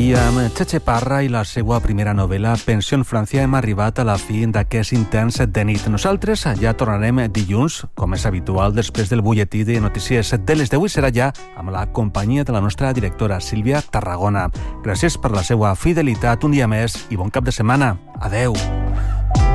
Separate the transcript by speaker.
Speaker 1: I amb Cheche Parra i la seva primera novel·la Pensió en Francia hem arribat a la fi d'aquest intens de nit. Nosaltres ja tornarem dilluns, com és habitual, després del butlletí de notícies de les 10 i serà ja amb la companyia de la nostra directora Sílvia Tarragona. Gràcies per la seva fidelitat un dia més i bon cap de setmana. Adeu.